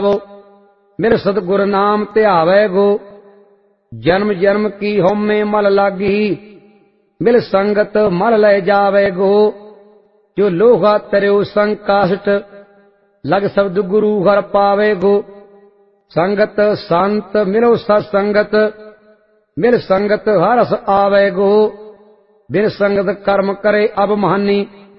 मिल सतगुर नाम ध्यावै गो। जन्म जन्म की होमे मल लागी, मिल संगत मल ले जावे गो। जो लोहा तरियो संकाष्ट, लग शब्द गुरु हर पावे गो। संगत संत मिलो सत्संगत, मिल संगत हरस आवे गो। बिन संगत कर्म करे अब महानी,